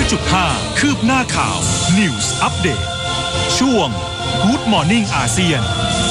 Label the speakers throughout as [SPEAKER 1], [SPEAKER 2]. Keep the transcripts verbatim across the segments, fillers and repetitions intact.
[SPEAKER 1] อยจุดห้า คืบหน้าข่าว News Update ช่วง Good Morning อาเซียน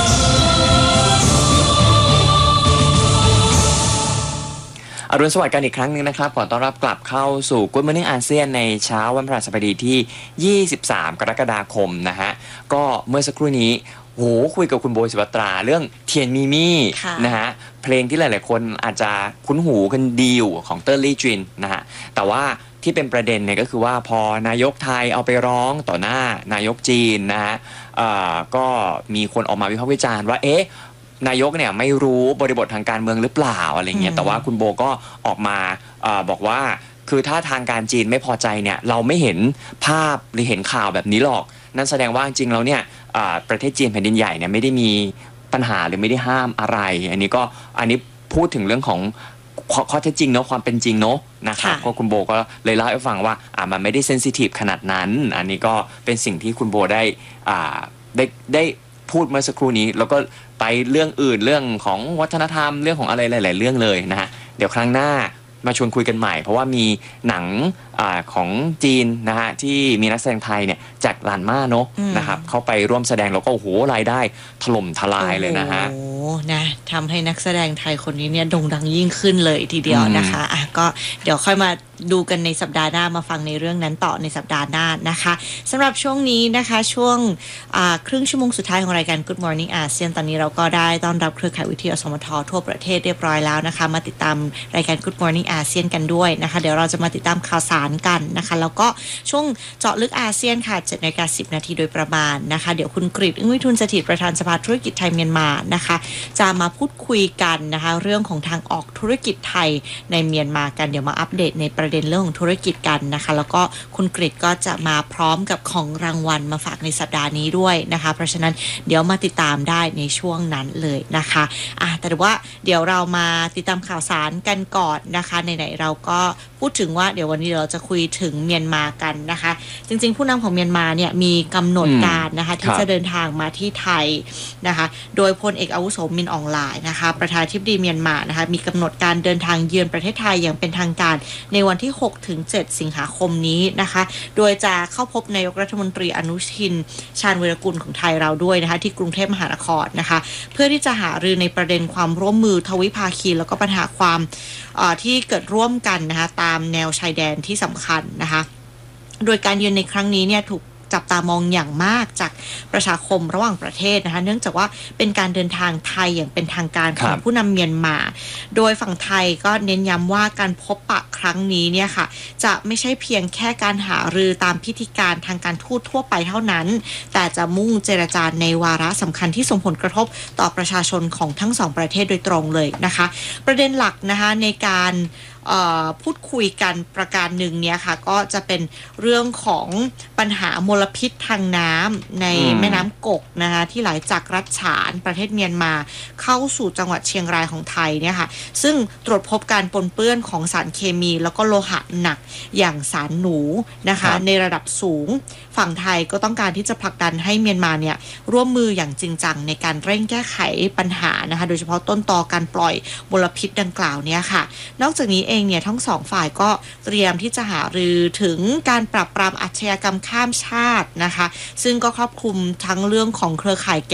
[SPEAKER 2] อรุณสวัสดิ์กันอีกครั้งนึงนะครับขอต้อนรับกลับเข้าสู่ Good Morning อาเซียนในเช้าวันพฤหัสบดีที่ยี่สิบสามกรกฎาคมนะฮะก็เมื่อสักครู่นี้โหคุยกับคุณโบศิวตราเรื่องเทียนมีมี่นะฮะเพลงที่หลายๆคนอาจจะคุ้นหูกันดีอยู่ของเตอร์ลี่จินนะฮะแต่ว่าที่เป็นประเด็นเนี่ยก็คือว่าพอนายกไทยเอาไปร้องต่อหน้านายกจีนนะฮะก็มีคนออกมาวิพากษ์วิจารณ์ว่าเอ๊ะนายกเนี่ยไม่รู้บริบททางการเมืองหรือเปล่าอะไรเงี้ยแต่ว่าคุณโบก็ออกมาเอ่อบอกว่าคือถ้าทางการจีนไม่พอใจเนี่ยเราไม่เห็นภาพหรือเห็นข่าวแบบนี้หรอกนั่นแสดงว่าจริงๆแล้วเนี่ยประเทศจีนแผ่นดินใหญ่เนี่ยไม่ได้มีปัญหาหรือไม่ได้ห้ามอะไรอันนี้ก็อันนี้พูดถึงเรื่องของข้อเท็จจริงเนาะความเป็นจริงเนาะนะครับก็คุณโบก็เลยเล่าให้ฟังว่าอ่ามันไม่ได้เซนซิทีฟขนาดนั้นอันนี้ก็เป็นสิ่งที่คุณโบได้อ่าได้ได้พูดเมื่อสักครู่นี้แล้วก็ไปเรื่องอื่นเรื่องของวัฒนธรรมเรื่องของอะไรหลายๆเรื่องเลยนะฮะเดี๋ยวครั้งหน้ามาชวนคุยกันใหม่เพราะว่ามีหนังอ่าของจีนนะฮะที่มีนักแสดงไทยเนี่ยจากหลานม่าเนาะนะครับเข้าไปร่วมแสดงแล้วก็โอ้โหรายได้ถล่มทลายเลยนะฮะ
[SPEAKER 3] โอ้นะทำให้นักแสดงไทยคนนี้เนี่ยโด่งดังยิ่งขึ้นเลยทีเดียวนะคะอ่ะก็เดี๋ยวค่อยมาดูกันในสัปดาห์หน้ามาฟังในเรื่องนั้นต่อในสัปดาห์หน้านะคะสำหรับช่วงนี้นะคะช่วงครึ่งชั่วโมงสุดท้ายของรายการ Good Morning อาเซียนตอนนี้เราก็ได้ต้อนรับเครือข่ายวิทยุสมททั่วประเทศเรียบร้อยแล้วนะคะมาติดตามรายการ Good Morning อาเซียนกันด้วยนะคะเดี๋ยวเราจะมาติดตามข่าวสารกันนะคะแล้วก็ช่วงเจาะลึกอาเซียนค่ะ เจ็ดนาฬิกาสิบนาทีโดยประมาณนะคะเดี๋ยวคุณกฤษอึ้งวิทูลสถิตประธานสภาธุรกิจไทยเมียนมานะคะจะมาพูดคุยกันนะคะเรื่องของทางออกธุรกิจไทยในเมียนมากันเดี๋ยวมาอัปเดตในประเด็นเรื่องของธุรกิจกันนะคะแล้วก็คุณกฤษก็จะมาพร้อมกับของรางวัลมาฝากในสัปดาห์นี้ด้วยนะคะเพราะฉะนั้นเดี๋ยวมาติดตามได้ในช่วงนั้นเลยนะคะอ่ะแต่ว่าเดี๋ยวเรามาติดตามข่าวสารกันก่อนนะคะไหนๆเราก็พูดถึงว่าเดี๋ยววันนี้เราจะคุยถึงเมียนมากันนะคะจริงๆผู้นำของเมียนมาเนี่ยมีกำหนดการนะคะที่จะเดินทางมาที่ไทยนะคะโดยพลเอกอาวุโสมินอองหลายนะคะประธานาธิบดีเมียนมานะคะมีกำหนดการเดินทางเยือนประเทศไทยอย่างเป็นทางการในวันที่หกถึงเจ็ดสิงหาคมนี้นะคะโดยจะเข้าพบนายกรัฐมนตรีอนุทินชาญวีรกุลของไทยเราด้วยนะคะที่กรุงเทพมหานครนะคะเพื่อที่จะหารือในประเด็นความร่วมมือทวิภาคีแล้วก็ปัญหาความที่เกิดร่วมกันนะคะตามแนวชายแดนที่สำคัญนะคะโดยการเยือนในครั้งนี้เนี่ยถูกจับตามองอย่างมากจากประชาคมระหว่างประเทศนะคะเนื่องจากว่าเป็นการเดินทางไทยอย่างเป็นทางการของผู้นำเมียนมาโดยฝั่งไทยก็เน้นย้ำว่าการพบปะครั้งนี้เนี่ยค่ะจะไม่ใช่เพียงแค่การหารือตามพิธีการทางการทูตทั่วไปเท่านั้นแต่จะมุ่งเจรจาในวาระสำคัญที่ส่งผลกระทบต่อประชาชนของทั้งสองประเทศโดยตรงเลยนะคะประเด็นหลักนะคะในการพูดคุยกันประการหนึ่งเนี่ยค่ะก็จะเป็นเรื่องของปัญหามลพิษทางน้ำในแม่น้ำกกนะคะที่ไหลจากรัฐฉานประเทศเมียนมาเข้าสู่จังหวัดเชียงรายของไทยเนี่ยค่ะซึ่งตรวจพบการปนเปื้อนของสารเคมีแล้วก็โลหะหนักอย่างสารหนูนะคะในระดับสูงฝั่งไทยก็ต้องการที่จะผลักดันให้เมียนมาเนี่ยร่วมมืออย่างจริงจังในการเร่งแก้ไขปัญหานะคะโดยเฉพาะต้นตอการปล่อยมลพิษดังกล่าวเนี่ยค่ะนอกจากนี้เองเนี่ยทั้งสองฝ่ายก็เตรียมที่จะหารือถึงการปราบปรามอาชญากรรมข้ามชาตินะคะซึ่งก็ครอบคลุมทั้งเรื่องของเครือข่าย